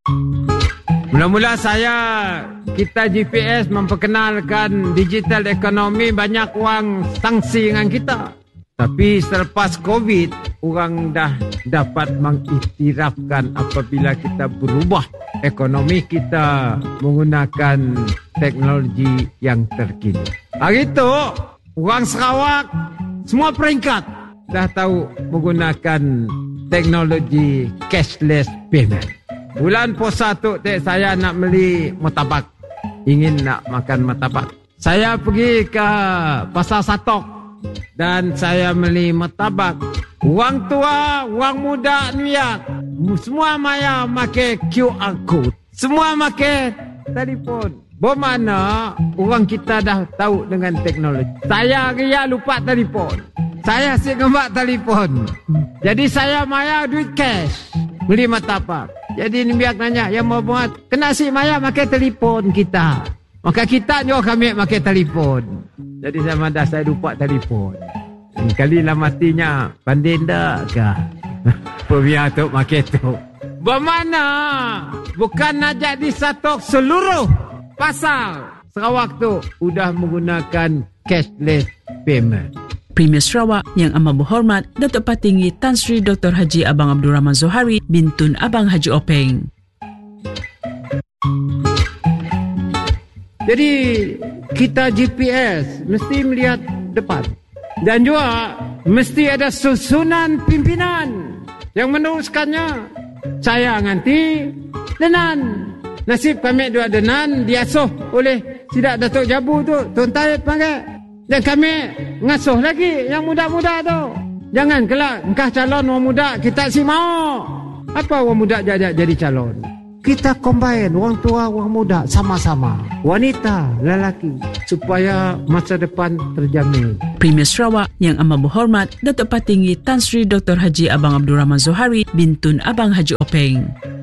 Mula-mula kita GPS memperkenalkan digital ekonomi, banyak orang sangsi dengan kita. Tapi selepas COVID, orang dah dapat mengiktirafkan apabila kita berubah ekonomi kita menggunakan teknologi yang terkini. Hari itu, orang Sarawak semua peringkat dah tahu menggunakan teknologi cashless payment. Bulan puasa tu saya nak beli martabak. Ingin nak makan martabak. Saya pergi ke Pasar Satok dan saya beli martabak. Orang tua, orang muda ni ya, semua maya pakai QR code. Semua pakai telefon. Bagaimana orang kita dah tahu dengan teknologi. Saya ria lupa telefon. Saya asyik gambar telefon. Jadi saya maya duit cash. Beli martabak. Jadi ni biar nanya, yang mau buat, kena si maya pakai telefon kita. Maka kita juga kami pakai telefon. Jadi saya lupa telefon. Kali lah matinya, pandai tak ke? Pemia tu pakai tu. Bagaimana? Bukan nak jadi satu seluruh pasar Sarawak tu sudah menggunakan cashless payment. Premier Sarawak yang amat berhormat Datuk Patinggi Tan Sri Dr. Haji Abang Abdul Rahman Zohari bin Tun Abang Haji Openg. Jadi kita GPS mesti melihat depan. Dan juga mesti ada susunan pimpinan yang meneruskannya. Saya nganti Denan. Nasib kami dua Denan diasuh oleh Sidak Datuk Jabu tu, Tun Taib panggil. Dan kami ngasuh lagi yang muda-muda tu. Jangan kelak engkau calon orang muda, kita si mau. Apa orang muda jadi calon? Kita combine orang tua, orang muda sama-sama. Wanita, lelaki. Supaya masa depan terjamin. Premier Sarawak yang amat berhormat Datuk Patinggi Tan Sri Dr. Haji Abang Abdul Rahman Zohari bin Tun Abang Haji Openg.